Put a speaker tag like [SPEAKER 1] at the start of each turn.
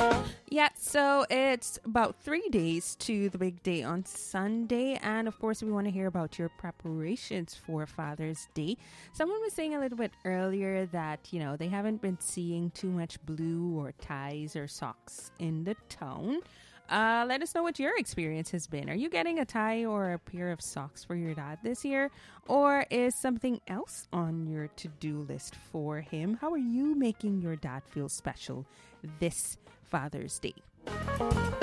[SPEAKER 1] Yeah, so it's about 3 days to the big day on Sunday. And of course, we want to hear about your preparations for Father's Day. Someone was saying a little bit earlier that, they haven't been seeing too much blue or ties or socks in the town. Let us know what your experience has been. Are you getting a tie or a pair of socks for your dad this year? Or is something else on your to-do list for him? How are you making your dad feel special this Father's Day?